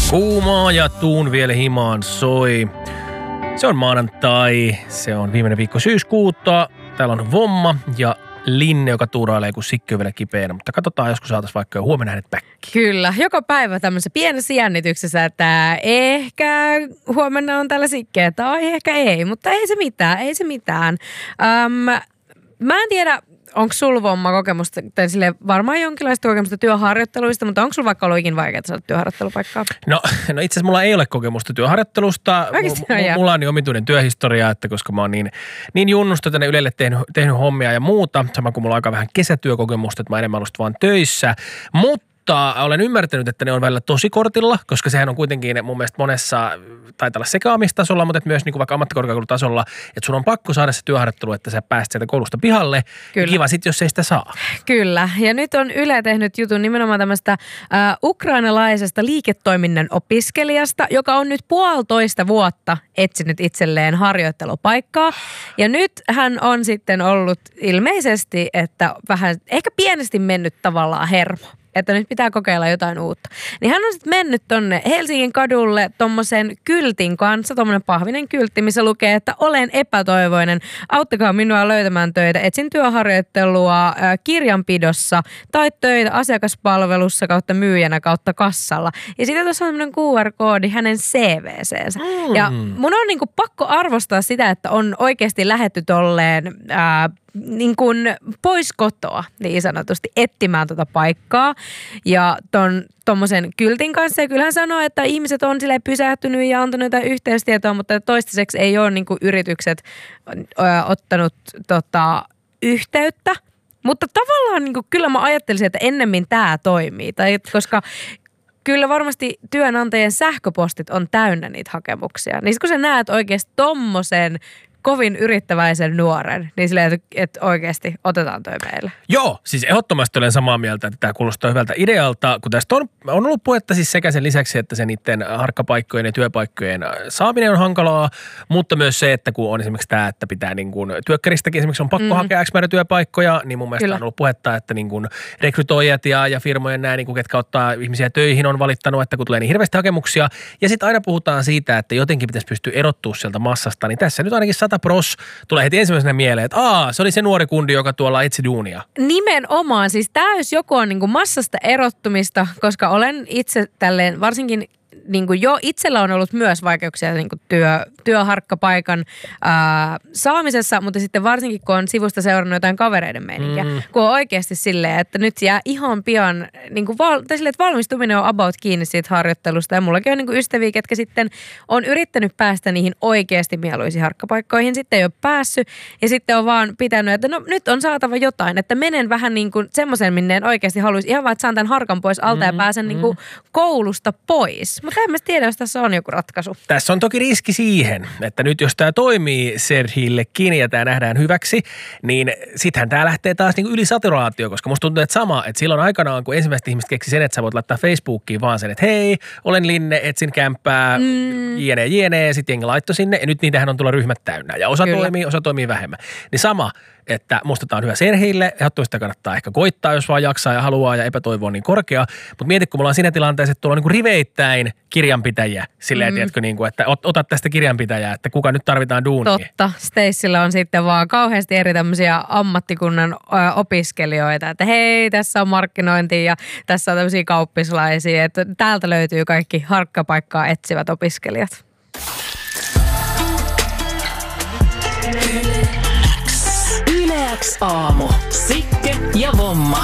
Kuumaa ja tuun vielä himaan soi. Se on maanantai, se on viimeinen viikko syyskuuta. Täällä on Vomma ja Linne, joka tuurailee, kun sikki on vielä kipeänä. Mutta katsotaan, joskus saataisiin vaikka jo huomenna hänet päkkiin. Kyllä, joka päivä tämmöisessä pienessä jännityksessä, että ehkä huomenna on täällä sikkeä tai ehkä ei. Mutta ei se mitään. Mä en tiedä, onko sulla Vomma kokemusta, tai silleen varmaan jonkinlaista kokemusta työharjoitteluista, mutta onko sulla vaikka ollut ikin vaikeaa saada työharjoittelupaikkaa? No itse asiassa mulla ei ole kokemusta työharjoittelusta. Mulla on niin omituinen työhistoria, että koska mä oon niin junnusta tänne Ylelle tehnyt hommia ja muuta, sama kuin mulla on aika vähän kesätyökokemusta, että mä enemmän ollut vaan töissä, mutta olen ymmärtänyt, että ne on välillä tosi kortilla, koska sehän on kuitenkin mun mielestä monessa, taitaa olla sekaamistasolla, mutta myös niin kuin vaikka ammattikorkeakoulutasolla, että sun on pakko saada se työharjoittelu, että sä pääset sieltä koulusta pihalle. Kyllä. Kiva sitten, jos ei sitä saa. Kyllä, ja nyt on Yle tehnyt jutun nimenomaan tämmöistä ukrainalaisesta liiketoiminnan opiskelijasta, joka on nyt 1,5 vuotta etsinyt itselleen harjoittelupaikkaa. Ja nyt hän on sitten ollut ilmeisesti, että vähän ehkä pienesti mennyt tavallaan hermo. Että nyt pitää kokeilla jotain uutta. Niin hän on sitten mennyt tonne Helsingin kadulle tommosen kyltin kanssa, tommonen pahvinen kyltti, missä lukee, että olen epätoivoinen. Auttakaa minua löytämään töitä. Etsin työharjoittelua kirjanpidossa tai töitä asiakaspalvelussa kautta myyjänä kautta kassalla. Ja sitten tuossa on tämmöinen QR-koodi hänen CV:seensä. Ja mun on niinku pakko arvostaa sitä, että on oikeasti lähdetty tolleen niin kuin pois kotoa niin sanotusti etsimään tuota paikkaa ja tommosen kyltin kanssa. Ja kyllähän sanoo, että ihmiset on silleen pysähtynyt ja antanut jotain yhteystietoa, mutta toistaiseksi ei ole niin kuin yritykset ottanut yhteyttä. Mutta tavallaan niin kuin, kyllä mä ajattelisin, että ennemmin tämä toimii. Koska kyllä varmasti työnantajien sähköpostit on täynnä niitä hakemuksia. Niin kun sä näet oikeasti tommosen kovin yrittäväisen nuoren, niin silleen, että oikeasti otetaan toi meille. Joo, siis ehdottomasti olen samaa mieltä, että tämä kuulostaa hyvältä idealta, kun tästä on ollut puhetta siis sekä sen lisäksi, että se niiden harkkapaikkojen ja työpaikkojen saaminen on hankalaa, mutta myös se, että kun on esimerkiksi tämä, että pitää niin kuin työkkäristäkin esimerkiksi on pakko hakea X määrä työpaikkoja, niin mun mielestä Kyllä. on ollut puhetta, että niin kuin rekrytoijat ja firmojen nämä, niin kuin ketkä ottaa ihmisiä töihin, on valittanut, että kun tulee niin hirveästi hakemuksia, ja sitten aina puhutaan siitä, että jotenkin pitäisi pystyä erottua sieltä massasta, niin tässä nyt ainakin 100% tulee heti ensimmäisenä mieleen, että se oli se nuori kundi, joka tuolla etsi duunia. Nimenomaan, siis tämä jos joku on niinku massasta erottumista, koska olen itse tälleen varsinkin niinku jo itsellä on ollut myös vaikeuksia niinku työharkkapaikan saamisessa, mutta sitten varsinkin kun on sivusta seurannut jotain kavereiden meininkiä, kun on oikeasti silleen, että nyt jää ihan pian, niinku että valmistuminen on about kiinni siitä harjoittelusta ja mullakin on niinku ystäviä, ketkä sitten on yrittänyt päästä niihin oikeasti mieluisiin harkkapaikkoihin, sitten ei ole päässyt ja sitten on vaan pitänyt, että no nyt on saatava jotain, että menen vähän niinku semmoisen, minne en oikeasti haluaisi, ihan vaan, että saan tämän harkan pois alta ja pääsen niinku koulusta pois. Mutta en mä tiedä, jos tässä on joku ratkaisu. Tässä on toki riski siihen, että nyt jos tämä toimii Serhillekin ja tämä nähdään hyväksi, niin sittenhän tämä lähtee taas niin kuin yli saturaatio, koska musta tuntuu, että sama, että silloin aikanaan, kun ensimmäiset ihmiset keksi sen, että sä voit laittaa Facebookiin vaan sen, että hei, olen Linne, etsin kämppää, jne, sitten jengi laittoi sinne, ja nyt niitähän on tulla ryhmät täynnä, ja osa toimii vähemmän. Niin sama, että musta tämä on hyvä Serhille, ehdottomasti sitä kannattaa ehkä koittaa, jos vaan jaksaa ja haluaa ja epätoivo on niin korkea. Mutta mieti, kun me ollaan siinä tilanteessa, että tuolla on niin kuin riveittäin kirjanpitäjiä. Silleen, tiedätkö, niin kuin, että ota tästä kirjanpitäjää, että kuka nyt tarvitaan duunia. Totta. Stacella on sitten vaan kauheasti eri tämmöisiä ammattikunnan opiskelijoita, että hei, tässä on markkinointi ja tässä on tämmöisiä kauppislaisia, että täältä löytyy kaikki harkkapaikkaa etsivät opiskelijat. Yle X aamu. Sikke ja Vomma.